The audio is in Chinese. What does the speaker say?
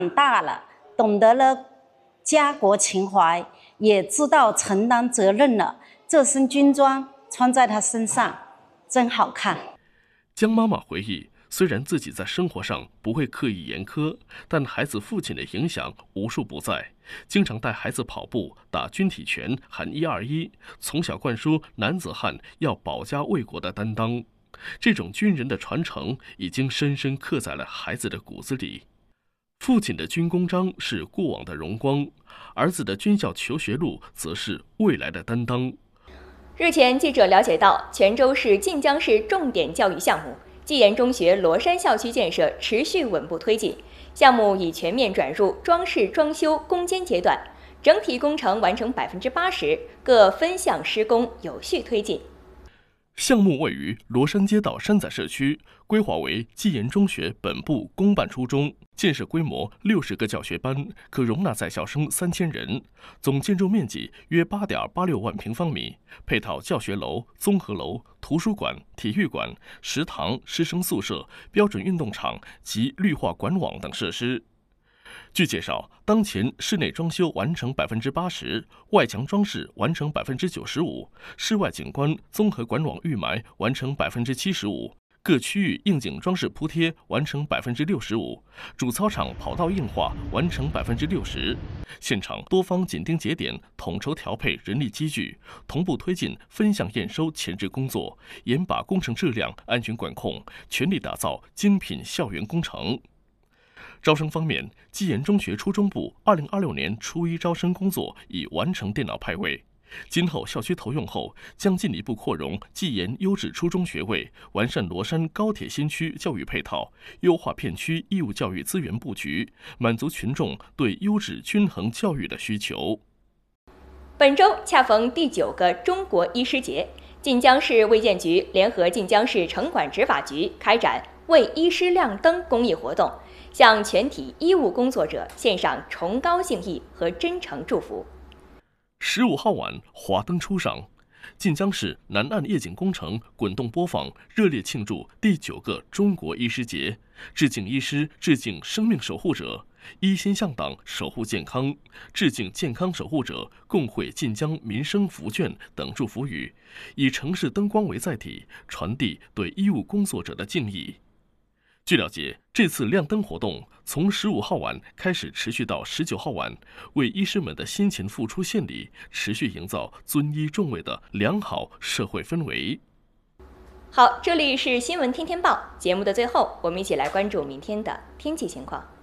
大了，懂得了家国情怀，也知道承担责任了。这身军装穿在他身上，真好看。 江妈妈回忆，虽然自己在生活上不会刻意严苛，但孩子父亲的影响无处不在，经常带孩子跑步、打军体拳、喊121，从小灌输男子汉要保家卫国的担当。这种军人的传承已经深深刻在了孩子的骨子里。父亲的军功章是过往的荣光，儿子的军校求学路则是未来的担当。 日前，记者了解到，泉州市晋江市重点教育项目纪研中学罗山校区建设持续稳步推进，项目已全面转入装饰装修攻坚阶段，整体工程完成80%，各分项施工有序推进。 项目位于罗山街道山仔社区，规划为纪研中学本部公办初中，建设规模60个教学班，可容纳在校生3000人，总建筑面积约8.86万平方米，配套教学楼、综合楼、图书馆、体育馆、食堂、师生宿舍、标准运动场及绿化管网等设施。据介绍，当前室内装修完成80%，外墙装饰完成95%，室外景观综合管网预埋完成75%，各区域应景装饰铺贴完成65%，主操场跑道硬化完成60%。现场多方紧盯节点，统筹调配人力机具，同步推进分项验收前置工作，严把工程质量、安全管控，全力打造精品校园工程。招生方面，纪研中学初中部2026年初一招生工作已完成电脑派位。今后校区投用后，将进一步扩容纪研优质初中学位，完善罗山高铁新区教育配套，优化片区义务教育资源布局，满足群众对优质均衡教育的需求。 本周恰逢第9个中国医师节，晋江市卫健局联合晋江市城管执法局开展为医师亮灯公益活动，向全体医务工作者献上崇高敬意和真诚祝福。 15号晚，华灯初上，晋江市南岸夜景工程滚动播放，热烈庆祝第9个中国医师节，致敬医师，致敬生命守护者，一心向党，守护健康，致敬健康守护者，共绘晋江民生福卷等祝福语，以城市灯光为载体，传递对医务工作者的敬意。据了解，这次亮灯活动从15号晚开始，持续到19号晚，为医师们的辛勤付出献礼，持续营造尊医重卫的良好社会氛围。 好，这里是新闻天天报节目的最后，我们一起来关注明天的天气情况。